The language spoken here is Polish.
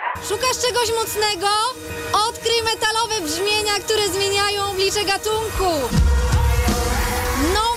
Szukasz czegoś mocnego? Odkryj metalowe brzmienia, które zmieniają oblicze gatunku. No